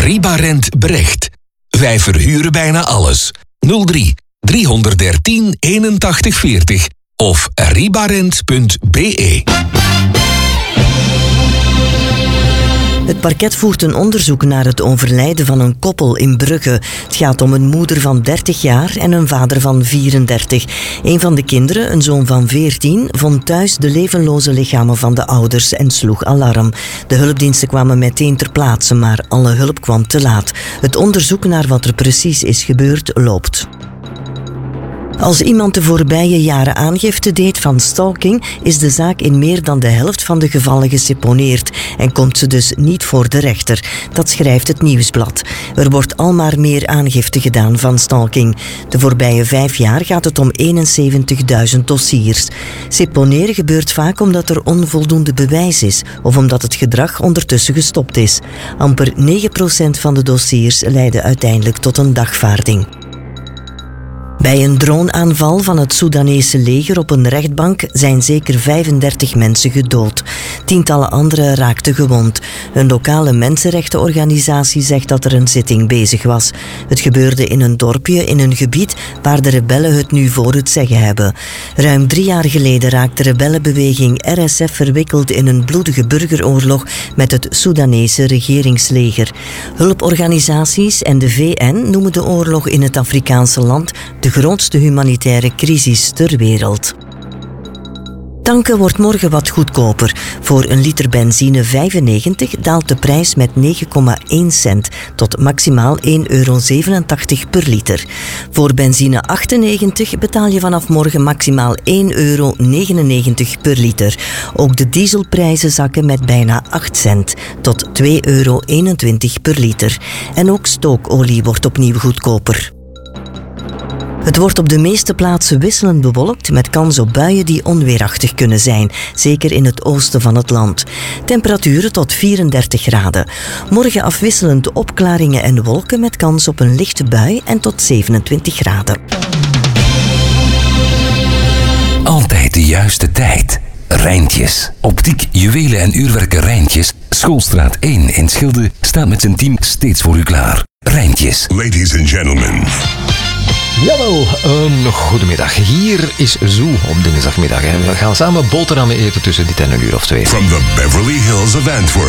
Ribarent Brecht. Wij verhuren bijna alles. 03 313 81 40 of ribarent.be. Het parket voert een onderzoek naar het overlijden van een koppel in Brugge. Het gaat om een moeder van 30 jaar en een vader van 34. Een van de kinderen, een zoon van 14, vond thuis de levenloze lichamen van de ouders en sloeg alarm. De hulpdiensten kwamen meteen ter plaatse, maar alle hulp kwam te laat. Het onderzoek naar wat er precies is gebeurd loopt. Als iemand de voorbije jaren aangifte deed van stalking, is de zaak in meer dan de helft van de gevallen geseponeerd en komt ze dus niet voor de rechter. Dat schrijft het Nieuwsblad. Er wordt al maar meer aangifte gedaan van stalking. De voorbije 5 jaar gaat het om 71.000 dossiers. Seponeren gebeurt vaak omdat er onvoldoende bewijs is of omdat het gedrag ondertussen gestopt is. Amper 9% van de dossiers leiden uiteindelijk tot een dagvaarding. Bij een droneaanval van het Soedanese leger op een rechtbank zijn zeker 35 mensen gedood. Tientallen anderen raakten gewond. Een lokale mensenrechtenorganisatie zegt dat er een zitting bezig was. Het gebeurde in een dorpje in een gebied waar de rebellen het nu voor het zeggen hebben. Ruim 3 jaar geleden raakte de rebellenbeweging RSF verwikkeld in een bloedige burgeroorlog met het Soedanese regeringsleger. Hulporganisaties en de VN noemen de oorlog in het Afrikaanse land de grootste humanitaire crisis ter wereld. Tanken wordt morgen wat goedkoper. Voor een liter benzine 95 daalt de prijs met 9,1 cent tot maximaal €1,87 per liter. Voor benzine 98 betaal je vanaf morgen maximaal €1,99 per liter. Ook de dieselprijzen zakken met bijna 8 cent tot €2,21 per liter. En ook stookolie wordt opnieuw goedkoper. Het wordt op de meeste plaatsen wisselend bewolkt met kans op buien die onweerachtig kunnen zijn, zeker in het oosten van het land. Temperaturen tot 34 graden. Morgen afwisselend opklaringen en wolken met kans op een lichte bui en tot 27 graden. Altijd de juiste tijd. Rijntjes. Optiek, juwelen en uurwerken Rijntjes. Schoolstraat 1 in Schilde staat met zijn team steeds voor u klaar. Rijntjes. Ladies and gentlemen. Jawel, een goedemiddag. Hier is Zoo op dinsdagmiddag. We gaan samen boterhammen eten tussen dit en een uur of 2. From the Beverly Hills of Antwerp.